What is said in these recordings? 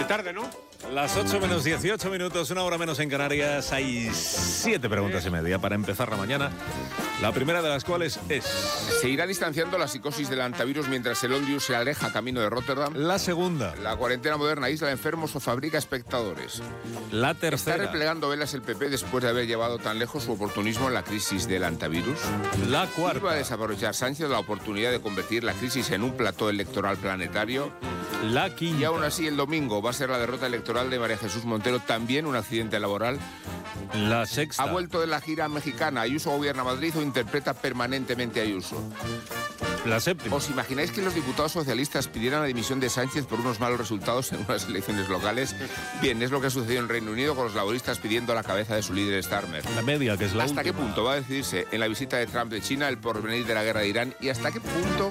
tarde, ¿no? Las 8 menos 18 minutos, una hora menos en Canarias. Hay 7 preguntas y media para empezar la mañana. La primera de las cuales es... ¿Se irá distanciando la psicosis del hantavirus mientras el Ondius se aleja camino de Rotterdam? La segunda. ¿La cuarentena moderna aísla enfermos o fabrica espectadores? La ¿Está tercera. replegando velas el PP después de haber llevado tan lejos su oportunismo en la crisis del hantavirus? La ¿Va a cuarta. desaprovechar Sánchez la oportunidad de convertir la crisis en un plató electoral planetario? La quinta. Y aún así, el domingo va a ser la derrota electoral de María Jesús Montero, también un accidente laboral. La sexta. Ha vuelto de la gira mexicana. ¿Ayuso gobierna Madrid o interpreta permanentemente a Ayuso? La séptima. ¿Os imagináis que los diputados socialistas pidieran la dimisión de Sánchez por unos malos resultados en unas elecciones locales? Bien, es lo que ha sucedido en Reino Unido con los laboristas pidiendo la cabeza de su líder Starmer. La media, que es la ¿Hasta qué última. punto va a decidirse en la visita de Trump de China el porvenir de la guerra de Irán? ¿Y hasta qué punto?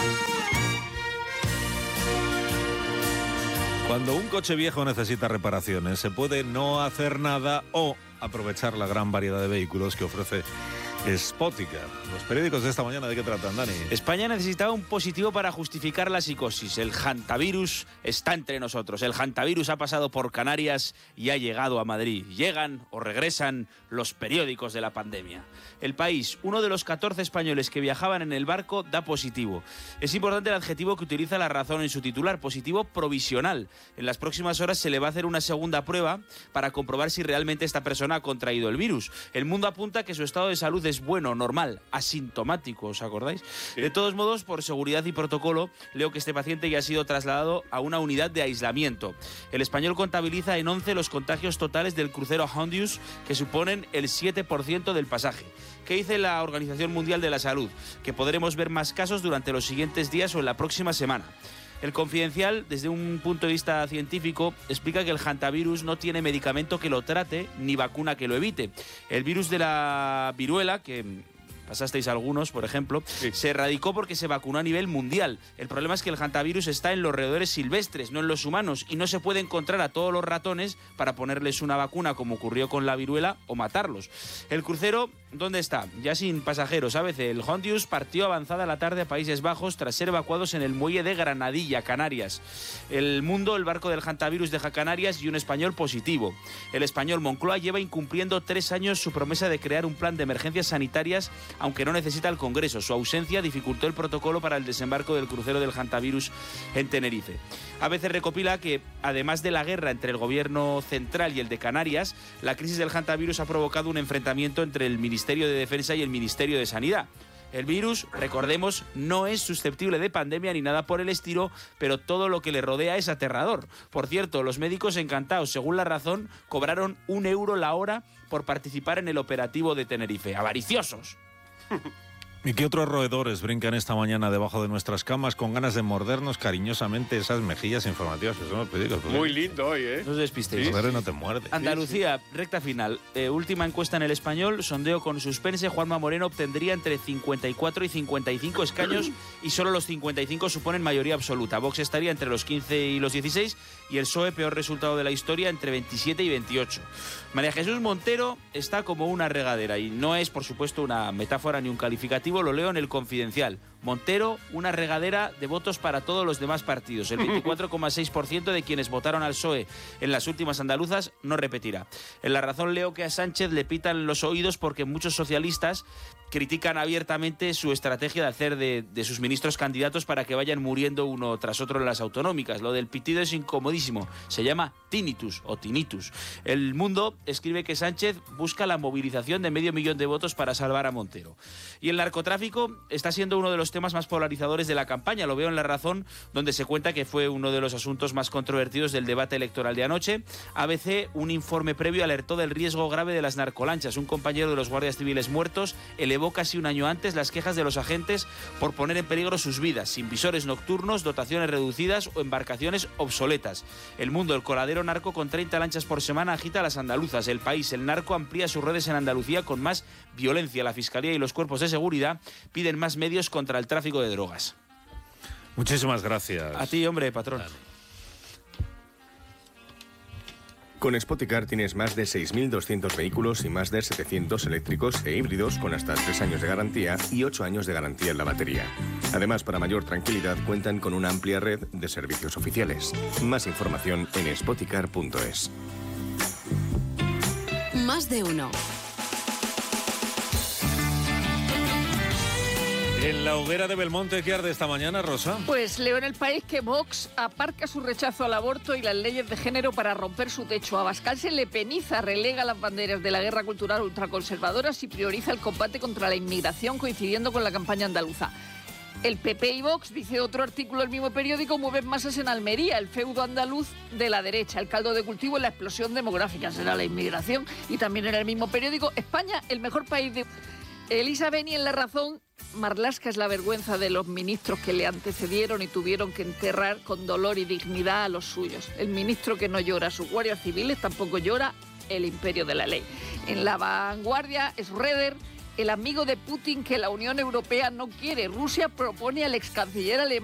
Cuando un coche viejo necesita reparaciones, se puede no hacer nada o aprovechar la gran variedad de vehículos que ofrece Spoticar. Los periódicos de esta mañana, ¿de qué tratan, Dani? España necesitaba un positivo para justificar la psicosis. El hantavirus está entre nosotros. El hantavirus ha pasado por Canarias y ha llegado a Madrid. Llegan o regresan los periódicos de la pandemia. El País, uno de los 14 españoles que viajaban en el barco, da positivo. Es importante el adjetivo que utiliza La Razón en su titular, positivo provisional. En las próximas horas se le va a hacer una segunda prueba para comprobar si realmente esta persona ha contraído el virus. El Mundo apunta que su estado de salud es bueno, normal, asintomático, ¿os acordáis? Sí. De todos modos, por seguridad y protocolo, leo que este paciente ya ha sido trasladado a una unidad de aislamiento. El español contabiliza en 11 los contagios totales del crucero Ondius, que suponen el 7% del pasaje. ¿Qué dice la Organización Mundial de la Salud? Que podremos ver más casos durante los siguientes días o en la próxima semana. El Confidencial, desde un punto de vista científico, explica que el hantavirus no tiene medicamento que lo trate ni vacuna que lo evite. El virus de la viruela, que pasasteis algunos, por ejemplo, sí, se erradicó porque se vacunó a nivel mundial. El problema es que el hantavirus está en los roedores silvestres, no en los humanos, y no se puede encontrar a todos los ratones para ponerles una vacuna, como ocurrió con la viruela, o matarlos. El crucero, ¿dónde está? Ya sin pasajeros. ABC, el Ondius partió avanzada la tarde a Países Bajos tras ser evacuados en el muelle de Granadilla, Canarias. El Mundo, el barco del hantavirus deja Canarias y un español positivo. El español Moncloa lleva incumpliendo 3 años su promesa de crear un plan de emergencias sanitarias, aunque no necesita el Congreso. Su ausencia dificultó el protocolo para el desembarco del crucero del hantavirus en Tenerife. ABC recopila que, además de la guerra entre el gobierno central y el de Canarias, la crisis del hantavirus ha provocado un enfrentamiento entre el Ministerio de Defensa y el Ministerio de Sanidad. El virus, recordemos, no es susceptible de pandemia ni nada por el estilo, pero todo lo que le rodea es aterrador. Por cierto, los médicos encantados, según La Razón, cobraron €1 la hora por participar en el operativo de Tenerife. ¡Avariciosos! ¿Y qué otros roedores brincan esta mañana debajo de nuestras camas con ganas de mordernos cariñosamente esas mejillas informativas que son los periódicos? Muy lindo hoy, ¿eh? No os despistéis. Los roedores no te muerden. Andalucía, recta final. Última encuesta en El Español, sondeo con suspense. Juanma Moreno obtendría entre 54 y 55 escaños y solo los 55 suponen mayoría absoluta. Vox estaría entre los 15 y los 16 y el PSOE, peor resultado de la historia, entre 27 y 28. María Jesús Montero está como una regadera y no es, por supuesto, una metáfora ni un calificativo, lo leo en El Confidencial. Montero, una regadera de votos para todos los demás partidos. El 24,6% de quienes votaron al PSOE en las últimas andaluzas no repetirá. En La Razón leo que a Sánchez le pitan los oídos porque muchos socialistas critican abiertamente su estrategia de hacer de sus ministros candidatos para que vayan muriendo uno tras otro en las autonómicas. Lo del pitido es incomodísimo. Se llama tinnitus o tinnitus. El Mundo escribe que Sánchez busca la movilización de 500.000 de votos para salvar a Montero. Y el narcotráfico está siendo uno de los temas más polarizadores de la campaña. Lo veo en La Razón, donde se cuenta que fue uno de los asuntos más controvertidos del debate electoral de anoche. ABC, un informe previo alertó del riesgo grave de las narcolanchas. Un compañero de los guardias civiles muertos elevó casi un año antes las quejas de los agentes por poner en peligro sus vidas, sin visores nocturnos, dotaciones reducidas o embarcaciones obsoletas. El Mundo, el coladero narco con 30 lanchas por semana agita a las andaluzas. El País, el narco amplía sus redes en Andalucía con más violencia. La Fiscalía y los cuerpos de seguridad piden más medios contra el tráfico de drogas. Muchísimas gracias. A ti, hombre, patrón. Con Spoticar tienes más de 6.200 vehículos y más de 700 eléctricos e híbridos con hasta 3 años de garantía y 8 años de garantía en la batería. Además, para mayor tranquilidad, cuentan con una amplia red de servicios oficiales. Más información en spoticar.es. Más de uno. En la hoguera de Belmonte, ¿qué arde esta mañana, Rosa? Pues leo en El País que Vox aparca su rechazo al aborto y las leyes de género para romper su techo. Abascal se le peniza, relega las banderas de la guerra cultural ultraconservadoras y prioriza el combate contra la inmigración, coincidiendo con la campaña andaluza. El PP y Vox, dice otro artículo del mismo periódico, mueven masas en Almería, el feudo andaluz de la derecha. El caldo de cultivo es la explosión demográfica, será la inmigración. Y también en el mismo periódico, España, el mejor país de... Elisa Beni en La Razón. Marlaska es la vergüenza de los ministros que le antecedieron y tuvieron que enterrar con dolor y dignidad a los suyos. El ministro que no llora a sus guardias civiles tampoco llora el imperio de la ley. En La Vanguardia, Schroeder, el amigo de Putin que la Unión Europea no quiere. Rusia propone al ex canciller alemán